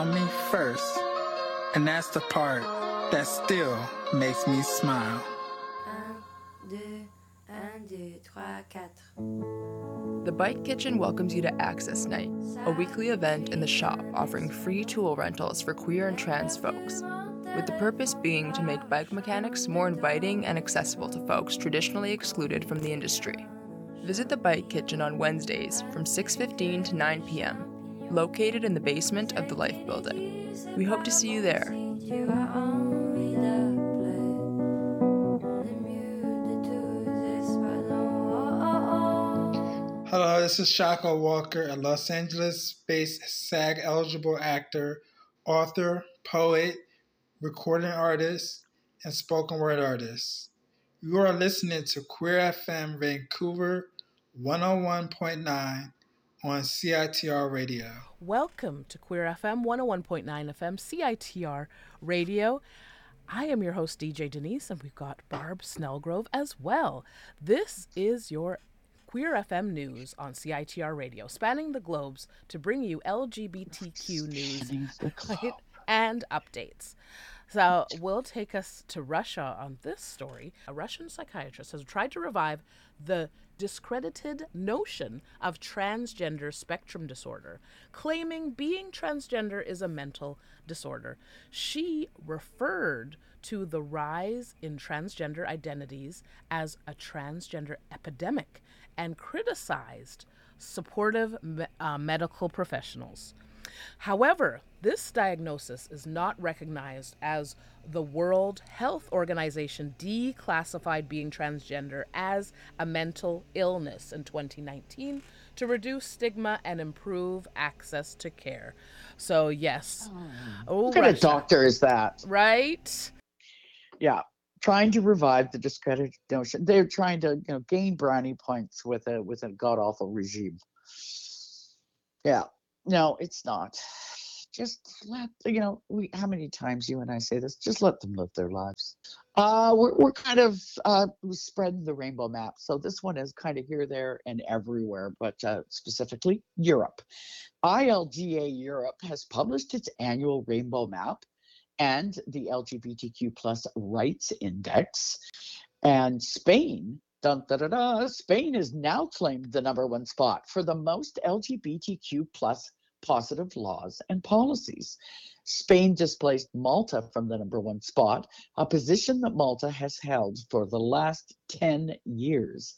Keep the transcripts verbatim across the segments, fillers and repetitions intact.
on me first, and that's the part that still makes me smile. The Bike Kitchen welcomes you to Access Night, a weekly event in the shop offering free tool rentals for queer and trans folks, with the purpose being to make bike mechanics more inviting and accessible to folks traditionally excluded from the industry. Visit the Bike Kitchen on Wednesdays from six fifteen to nine p.m., located in the basement of the Life Building. We hope to see you there. Hello, this is Shaka Walker, a Los Angeles-based SAG-eligible actor, author, poet, recording artist, and spoken word artist. You are listening to Queer F M Vancouver one oh one point nine on C I T R Radio. Welcome to Queer F M one oh one point nine F M C I T R Radio. I am your host, D J Denise, and we've got Barb Snellgrove as well. This is your Queer F M news on C I T R Radio, spanning the globes to bring you L G B T Q news right, and updates. So we'll take us to Russia on this story. A Russian psychiatrist has tried to revive the discredited notion of transgender spectrum disorder, claiming being transgender is a mental disorder. She referred to the rise in transgender identities as a transgender epidemic and criticized supportive me- uh, medical professionals. However, this diagnosis is not recognized as the World Health Organization declassified being transgender as a mental illness in twenty nineteen to reduce stigma and improve access to care. So, yes. Oh, what kind Russia. of doctor is that? Right? Yeah. Trying to revive the discredited notion. They're trying to, you know, gain brownie points with a with a god-awful regime. Yeah. No, it's not. Just let, you know, we, how many times you and I say this? Just let them live their lives. Uh, we're, we're kind of uh, spreading the rainbow map. So this one is kind of here, there, and everywhere, but uh, specifically Europe. I L G A Europe has published its annual rainbow map and the L G B T Q plus rights index. And Spain, dun, da, da, da, Spain has now claimed the number one spot for the most L G B T Q plus positive laws and policies. Spain displaced Malta from the number one spot, a position that Malta has held for the last ten years.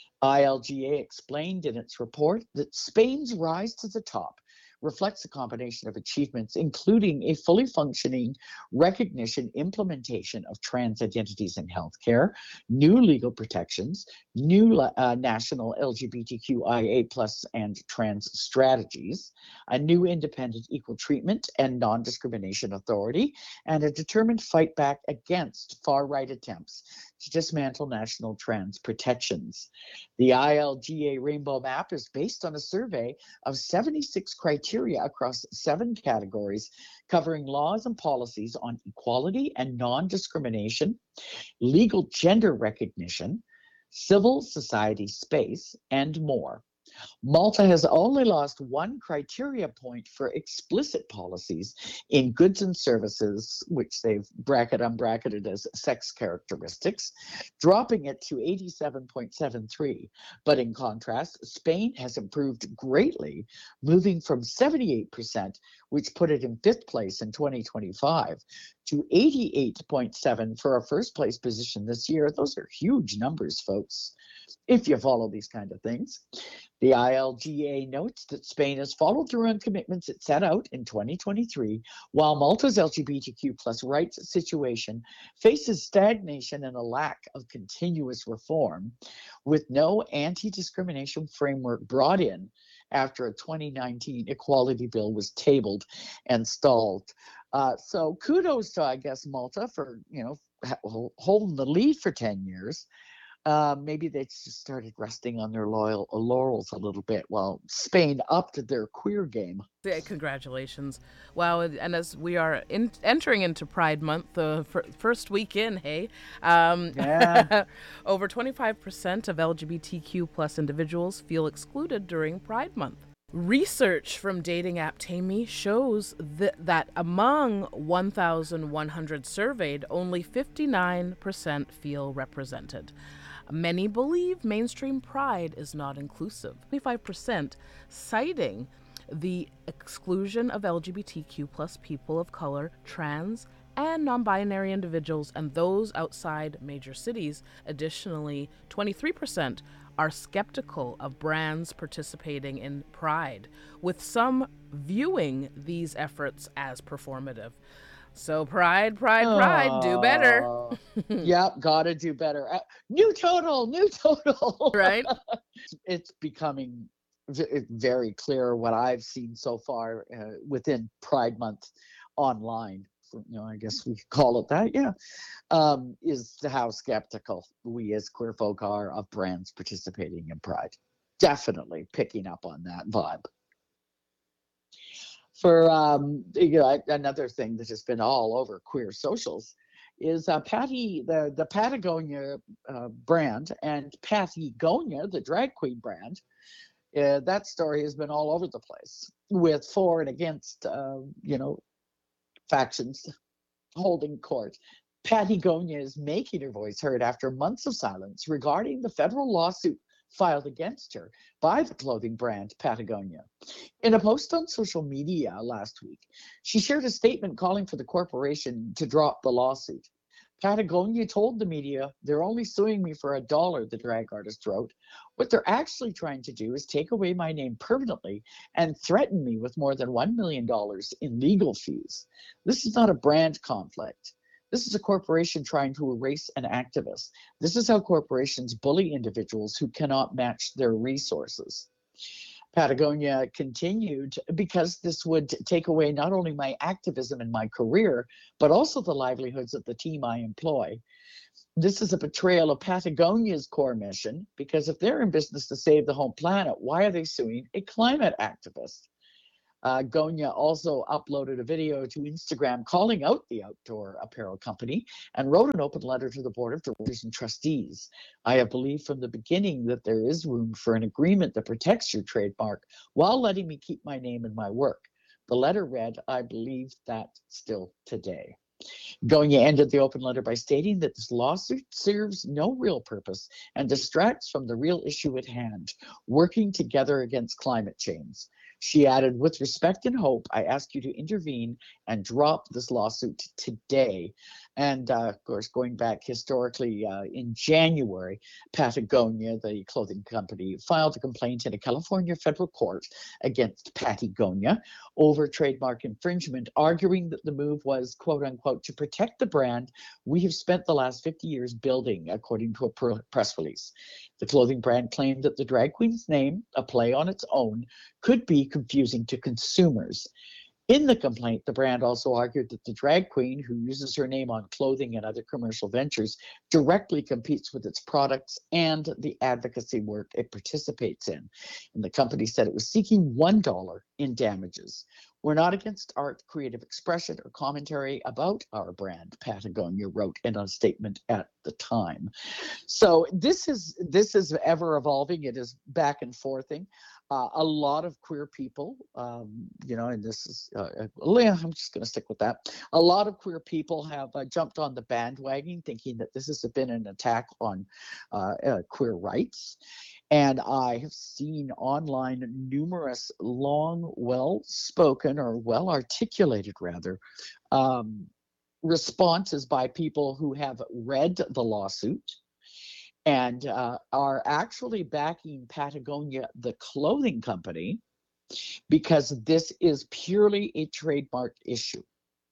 I L G A explained in its report that Spain's rise to the top reflects a combination of achievements, including a fully functioning recognition implementation of trans identities in healthcare, new legal protections, new uh, national L G B T Q I A plus and trans strategies, a new independent equal treatment and non-discrimination authority, and a determined fight back against far-right attempts to dismantle national trans protections. The I L G A Rainbow Map is based on a survey of seventy-six criteria across seven categories, covering laws and policies on equality and non-discrimination, legal gender recognition, civil society space, and more. Malta has only lost one criteria point for explicit policies in goods and services, which they've bracket unbracketed as sex characteristics, dropping it to eighty-seven point seven three. But in contrast, Spain has improved greatly, moving from seventy-eight percent, which put it in fifth place in twenty twenty-five, to eighty-eight point seven for a first place position this year. Those are huge numbers, folks, if you follow these kind of things. The I L G A notes that Spain has followed through on commitments it set out in twenty twenty-three, while Malta's L G B T Q plus rights situation faces stagnation and a lack of continuous reform, with no anti-discrimination framework brought in after a twenty nineteen equality bill was tabled and stalled. Uh, so kudos to, I guess, Malta for, you know, holding the lead for ten years. Uh, maybe they just started resting on their loyal laurels a little bit while Spain upped their queer game. Yeah, congratulations. Wow, and as we are in, entering into Pride Month, the f- first week in, hey, um, yeah. over twenty-five percent of L G B T Q plus individuals feel excluded during Pride Month. Research from dating app Tammy shows that, that among one thousand one hundred surveyed, only fifty-nine percent feel represented. Many believe mainstream pride is not inclusive. twenty-five percent citing the exclusion of L G B T Q plus people of color, trans, and non-binary individuals, and those outside major cities. Additionally, twenty-three percent are skeptical of brands participating in Pride, with some viewing these efforts as performative. So Pride, Pride, Pride, do better. Uh, yep, gotta do better. Uh, new total, new total. Right? It's becoming v- very clear what I've seen so far uh, within Pride Month online. You know, I guess we could call it that, yeah, um, is how skeptical we as queer folk are of brands participating in Pride. Definitely picking up on that vibe. For um, you know, another thing that has been all over queer socials is uh, Patty, the, the Patagonia uh, brand, and Patty Gonia, the drag queen brand. Uh, that story has been all over the place with for and against, uh, you know, factions holding court. Patty Gonia is making her voice heard after months of silence regarding the federal lawsuit filed against her by the clothing brand Patagonia. In a post on social media last week, she shared a statement calling for the corporation to drop the lawsuit. Patagonia told the media, "They're only suing me for a dollar," the drag artist wrote. "What they're actually trying to do is take away my name permanently and threaten me with more than one million dollars in legal fees. This is not a brand conflict. This is a corporation trying to erase an activist. This is how corporations bully individuals who cannot match their resources." Patagonia continued, "Because this would take away not only my activism and my career, but also the livelihoods of the team I employ. This is a betrayal of Patagonia's core mission, because if they're in business to save the home planet, why are they suing a climate activist?" Uh, Gonia also uploaded a video to Instagram calling out the outdoor apparel company and wrote an open letter to the board of directors and trustees. "I have believed from the beginning that there is room for an agreement that protects your trademark while letting me keep my name and my work." The letter read, "I believe that still today." Gonia ended the open letter by stating that this lawsuit serves no real purpose and distracts from the real issue at hand, working together against climate change. She added, "With respect and hope, I ask you to intervene and drop this lawsuit today." And uh, of course, going back historically, uh, in January, Patagonia, the clothing company, filed a complaint in a California federal court against Patagonia over trademark infringement, arguing that the move was, quote unquote, to protect the brand we have spent the last fifty years building, according to a press release. The clothing brand claimed that the drag queen's name, a play on its own, could be confusing to consumers. In the complaint, the brand also argued that the drag queen, who uses her name on clothing and other commercial ventures, directly competes with its products and the advocacy work it participates in. And the company said it was seeking one dollar in damages. "We're not against art, creative expression, or commentary about our brand," Patagonia wrote in a statement at the time. So this is this is ever evolving. It is back and forthing. Uh, a lot of queer people, um, you know, and this is, uh, I'm just going to stick with that. A lot of queer people have uh, jumped on the bandwagon thinking that this has been an attack on uh, uh, queer rights. And I have seen online numerous long, well-spoken or well-articulated, rather, um, responses by people who have read the lawsuit and uh, are actually backing Patagonia, the clothing company, because this is purely a trademark issue.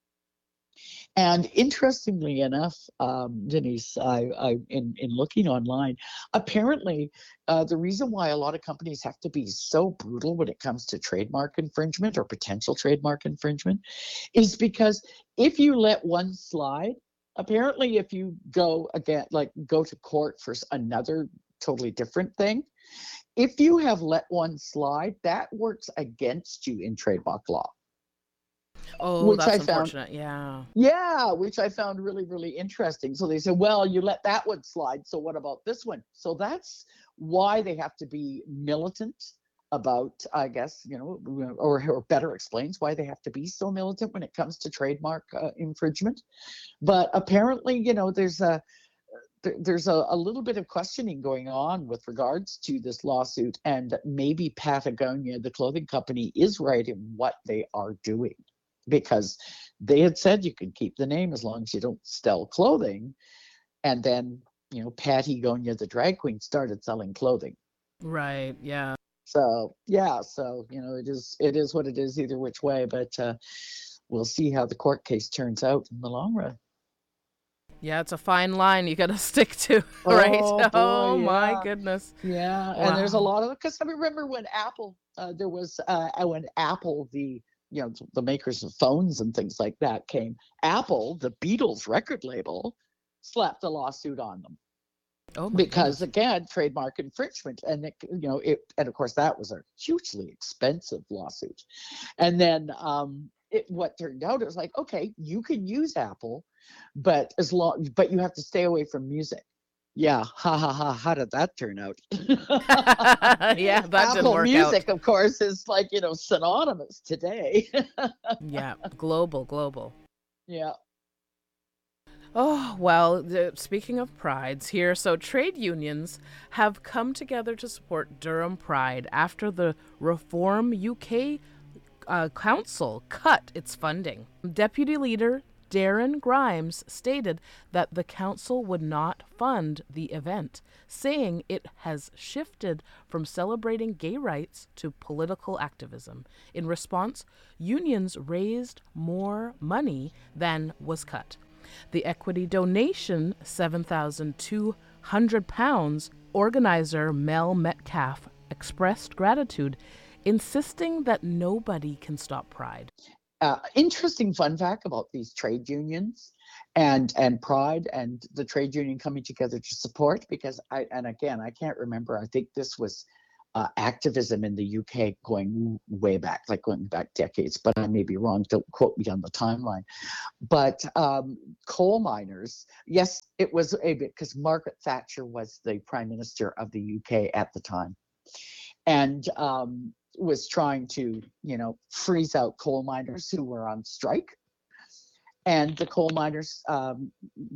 And interestingly enough, um, Denise, I, I in, in looking online, apparently uh, the reason why a lot of companies have to be so brutal when it comes to trademark infringement or potential trademark infringement is because if you let one slide, apparently if you go again, like go to court for another totally different thing, if you have let one slide, that works against you in trademark law. Oh, which that's I found, unfortunate. Yeah. Yeah, which I found really, really interesting. So they said, well, you let that one slide, so what about this one? So that's why they have to be militant about, I guess, you know, or, or better explains why they have to be so militant when it comes to trademark uh, infringement. But apparently, you know, there's a there's a, a little bit of questioning going on with regards to this lawsuit, and maybe Patagonia, the clothing company, is right in what they are doing, because they had said you can keep the name as long as you don't sell clothing, and then, you know, Patagonia, the drag queen, started selling clothing. Right. Yeah. So yeah, so you know, it is it is what it is either which way, but uh, we'll see how the court case turns out in the long run. Yeah, it's a fine line you got to stick to, right? Oh, boy, oh yeah. my goodness. Yeah, wow. And there's a lot of, because I remember when Apple, uh, there was uh, when Apple, the you know the makers of phones and things like that came, Apple, the Beatles record label, slapped a lawsuit on them. Oh, because goodness. Again, trademark infringement, and it, you know it, and of course that was a hugely expensive lawsuit. And then um, it, what turned out, it was like, okay, you can use Apple, but as long, but you have to stay away from music. Yeah, ha ha ha. How did that turn out? yeah, that Apple didn't work Music, out. of course, is like, you know synonymous today. yeah, global, global. Yeah. Oh, well, the, speaking of prides here, so trade unions have come together to support Durham Pride after the Reform U K uh, Council cut its funding. Deputy Leader Darren Grimes stated that the council would not fund the event, saying it has shifted from celebrating gay rights to political activism. In response, unions raised more money than was cut. The equity donation, seven thousand two hundred pounds, organizer Mel Metcalf expressed gratitude, insisting that nobody can stop Pride. Uh, interesting fun fact about these trade unions and and Pride and the trade union coming together to support, because I, and again, I can't remember, I think this was uh, activism in the U K going way back, like going back decades, but I may be wrong, don't quote me on the timeline. But um, coal miners, yes, it was a bit, because Margaret Thatcher was the Prime Minister of the U K at the time, and um, was trying to, you know, freeze out coal miners who were on strike. And the coal miners um,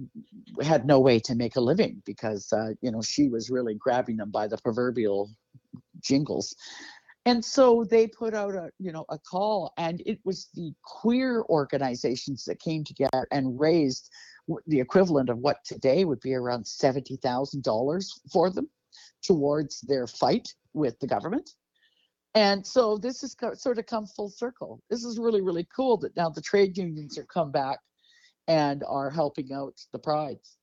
had no way to make a living because, uh, you know, she was really grabbing them by the proverbial jingles. And so they put out a, you know, a call, and it was the queer organizations that came together and raised the equivalent of what today would be around seventy thousand dollars for them towards their fight with the government. And so this has sort of come full circle. This is really, really cool that now the trade unions have come back and are helping out the prides.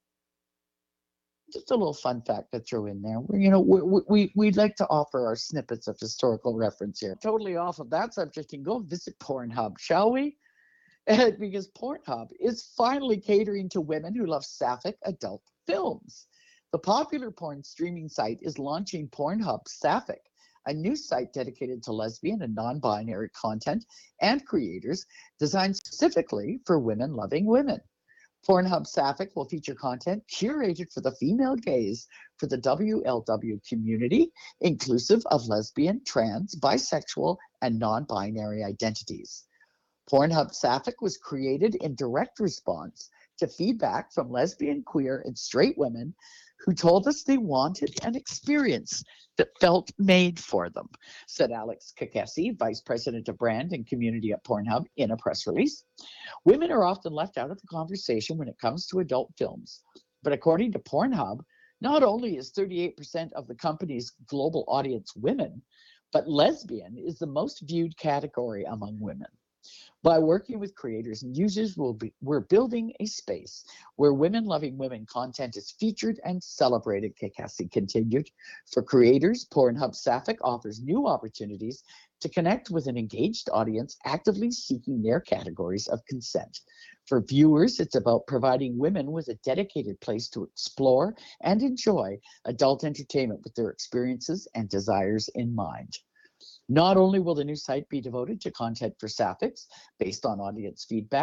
Just a little fun fact to throw in there. You know, we, we, we'd like to offer our snippets of historical reference here. Totally off of that subject and go visit Pornhub, shall we? Because Pornhub is finally catering to women who love sapphic adult films. The popular porn streaming site is launching Pornhub Sapphic, a new site dedicated to lesbian and non-binary content and creators designed specifically for women loving women. Pornhub Sapphic will feature content curated for the female gaze for the W L W community, inclusive of lesbian, trans, bisexual, and non-binary identities. Pornhub Sapphic was created in direct response to feedback from lesbian, queer, and straight women who told us they wanted an experience that felt made for them, said Alex Kakesi, Vice President of Brand and Community at Pornhub, in a press release. Women are often left out of the conversation when it comes to adult films. But according to Pornhub, not only is thirty-eight percent of the company's global audience women, but lesbian is the most viewed category among women. By working with creators and users, we'll be, we're building a space where women-loving women content is featured and celebrated, Kakasi continued. For creators, Pornhub Sapphic offers new opportunities to connect with an engaged audience actively seeking their categories of consent. For viewers, it's about providing women with a dedicated place to explore and enjoy adult entertainment with their experiences and desires in mind. Not only will the new site be devoted to content for sapphics based on audience feedback,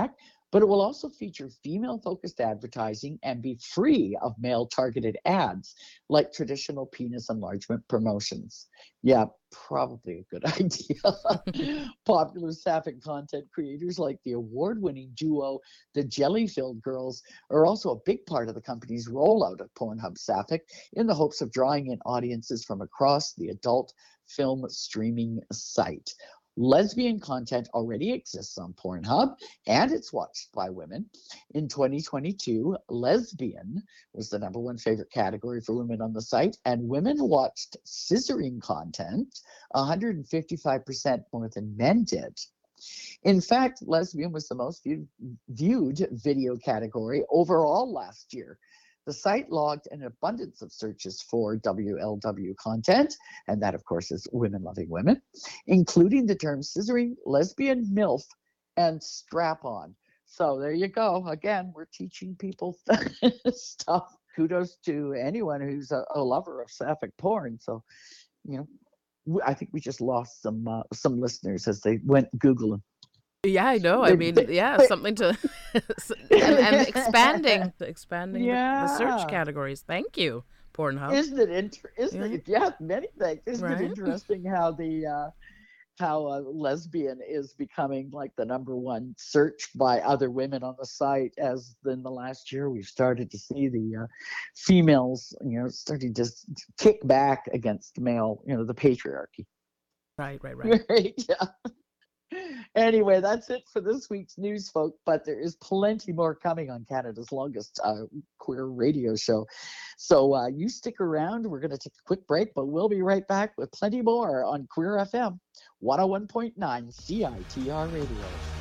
But it will also feature female-focused advertising and be free of male-targeted ads like traditional penis enlargement promotions. Yeah, probably a good idea. Popular sapphic content creators like the award-winning duo The Jelly-Filled Girls are also a big part of the company's rollout of Pornhub Sapphic in the hopes of drawing in audiences from across the adult film streaming site. Lesbian content already exists on Pornhub, and it's watched by women. In twenty twenty-two, lesbian was the number one favorite category for women on the site, and women watched scissoring content one hundred fifty-five percent more than men did. In fact, lesbian was the most viewed, viewed video category overall last year. The site logged an abundance of searches for W L W content, and that, of course, is women loving women, including the terms scissoring, lesbian, MILF, and strap-on. So there you go. Again, we're teaching people stuff. Kudos to anyone who's a, a lover of sapphic porn. So, you know, I think we just lost some uh, some listeners as they went Googling. Yeah, I know. I mean, yeah, something to and, and expanding, expanding yeah. the, the search categories. Thank you, Pornhub. Isn't it? Inter- isn't yeah. it? Yeah, many things. Isn't right? it interesting how the uh, how a lesbian is becoming like the number one search by other women on the site? As in the last year, we've started to see the uh, females, you know, starting to kick back against male, you know, the patriarchy. Right, right, right. Right. Yeah. Anyway, that's it for this week's news, folk, but there is plenty more coming on Canada's longest uh, queer radio show. So uh, you stick around. We're going to take a quick break, but we'll be right back with plenty more on Queer F M one oh one point nine C I T R Radio.